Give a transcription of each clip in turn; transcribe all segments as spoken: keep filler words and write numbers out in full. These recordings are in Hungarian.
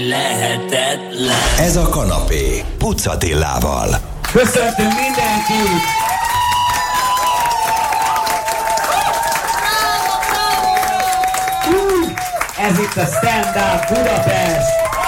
Lehetetlen. Ez a kanapé Puc Attilával. Köszöntünk mindenkit! Ez itt a Stand Up Budapest!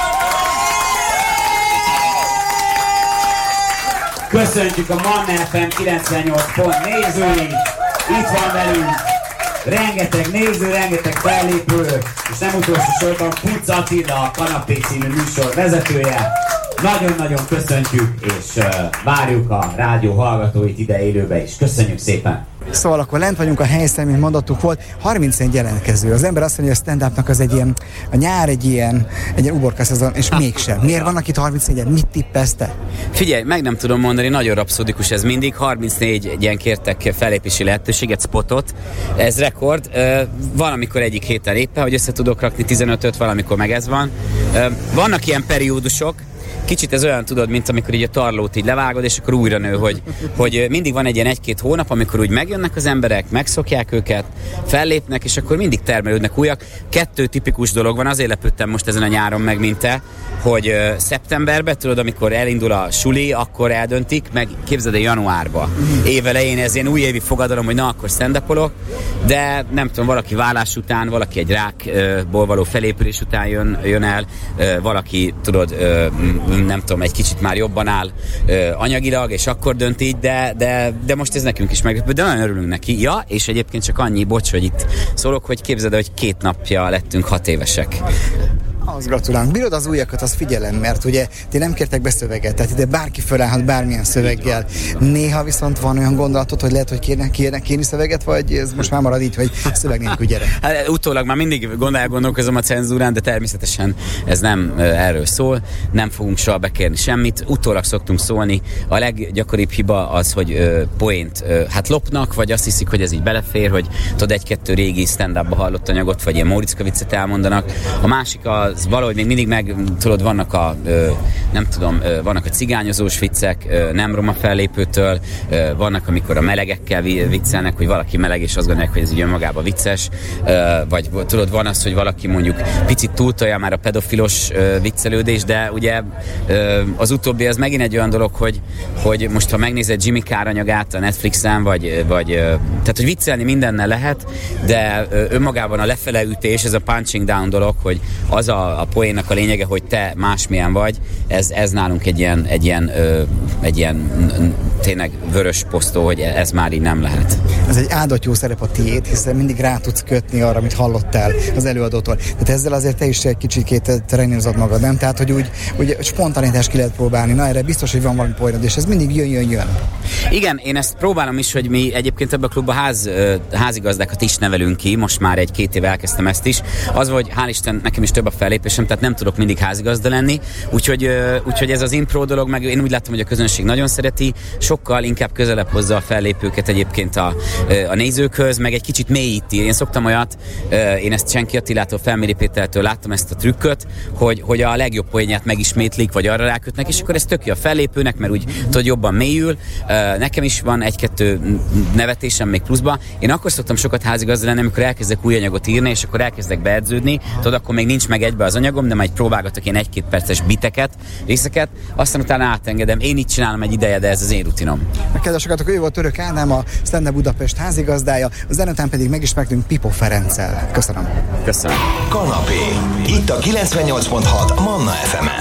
Köszöntjük a Manna ef em kilencvennyolc pont nézőit! Itt van velünk rengeteg néző, rengeteg fellépő, és nem utolsó sorban Puc Attila, a Kanapé című műsor vezetője. Nagyon-nagyon köszöntjük, és uh, várjuk a rádió hallgatóit ide élőbe is. Köszönjük szépen! Szóval akkor lent vagyunk a helyszínen, mint mondattuk volt, harmincnégy jelentkező. Az ember azt mondja, hogy a stand-upnak az egy ilyen, a nyár egy ilyen, egy ilyen uborka szezon, és mégsem. Miért vannak itt harmincnégyen? Mit tippelsz te? Figyelj, meg nem tudom mondani, nagyon rapszodikus ez mindig. harmincnégy ilyen kértek fellépési lehetőséget, spotot. Ez rekord. Van, amikor egyik héten éppen, hogy össze tudok rakni tizenötöt, valamikor meg ez van. Vannak ilyen periódusok. Kicsit ez olyan, tudod, mint amikor így a tarlót így levágod, és akkor újra nő, hogy, hogy mindig van egy ilyen egy-két hónap, amikor úgy megjönnek az emberek, megszokják őket, fellépnek, és akkor mindig termelődnek újak. Kettő tipikus dolog van, azért lepődtem most ezen a nyáron meg, mint te, hogy uh, szeptemberben, tudod, amikor elindul a suli, akkor eldöntik, meg képzeld el januárba. Évelején ez ilyen újévi fogadalom, hogy na, akkor stand-upolok, de nem tudom, valaki vállás után, valaki egy rákból való felépülés után jön, jön el, uh, valaki, tudod, uh, nem tudom, egy kicsit már jobban áll uh, anyagilag, és akkor dönt így, de, de, de most ez nekünk is meglepő, de nagyon örülünk neki. Ja, és egyébként csak annyi, bocs, hogy itt szólok, hogy képzeld, hogy két napja lettünk hat évesek. Ahhoz gratulálunk. Bírod az újakat, az figyelem, mert ugye ti nem kértek be szöveget, tehát ide bárki fölállhat bármilyen szöveggel. Néha viszont van olyan gondolatod, hogy lehet, hogy kérnek, kérnek kérni szöveget, vagy ez most már marad így, hogy szöveg nélkül gyere? Hát, utólag már mindig gondol, gondolkozom a cenzúrán, de természetesen ez nem erről szól, nem fogunk soha bekérni semmit. Utólag szoktunk szólni. A leggyakoribb hiba az, hogy ö, poént ö, hát lopnak, vagy azt hiszik, hogy ez így belefér, hogy tudod, egy-kettő régi stand-upba hallott anyagot, vagy ilyen Móriczka viccet elmondanak. A másik a az valahogy még mindig meg, tudod, vannak a, ö, nem tudom, ö, vannak a cigányozós viccek, ö, nem roma fellépőtől, ö, vannak, amikor a melegekkel viccelnek, hogy valaki meleg, és azt gondolják, hogy ez így önmagában vicces, ö, vagy tudod, van az, hogy valaki mondjuk picit túltolja már a pedofilos ö, viccelődés, de ugye ö, az utóbbi az megint egy olyan dolog, hogy, hogy most, ha megnézed Jimmy Carr anyagát a Netflixen, vagy, vagy ö, tehát, hogy viccelni mindennel lehet, de ö, önmagában a lefeleütés, ez a punching down dolog, hogy az a a poénnak a lényege, hogy te másmilyen vagy, ez, ez nálunk egy ilyen, egy ilyen, ö, egy ilyen tényleg vörös posztó, hogy ez már így nem lehet. Ez egy áldott jó szerep a tiéd, hiszen mindig rá tudsz kötni arra, amit hallottál az előadótól. Tehát ezzel azért te is egy kicsikét trenírozod magad, nem? Tehát, hogy úgy, úgy spontanitást ki lehet próbálni. Na, erre biztos, hogy van valami poénod, és ez mindig jön, jön, jön. Igen, én ezt próbálom is, hogy mi egyébként ebben a klubban ház, házigazdákat is nevelünk ki, most már egy-két éve elkezdtem ezt is. Az, hogy hál' Isten, nekem is több a fellépésem, tehát nem tudok mindig házigazda lenni, úgyhogy, úgyhogy ez az impro dolog, meg én úgy látom, hogy a közönség nagyon szereti, sokkal inkább közelebb hozza a fellépőket egyébként a, a nézőkhöz, meg egy kicsit mélyíti. Én szoktam olyat, én ezt Csenki Attilától, Felméri Pétertől láttam ezt a trükköt, hogy, hogy a legjobb poénját megismétlik, vagy arra rákötnek, és akkor ez tök jó a fellépőnek, mert úgy tudod, jobban mélyül. Nekem is van egy-kettő nevetésem még pluszba. Én akkor szoktam sokat házigazda lenni, amikor elkezdek új anyagot írni, és akkor elkezdek beedződni. Tudod, akkor még nincs meg egybe az anyagom, de majd próbálgatok ilyen egy-két perces biteket, részeket, aztán utána átengedem. Én így csinálom egy ideje, de ez az én rutinom. Kedvesokat, ő volt Török Ádám, a Stand Up Budapest házigazdája, a zen után pedig megismertünk Pipó Ferenccel. Köszönöm. Köszönöm. Kanapé. Itt a kilencvennyolc pont hat Manna ef em.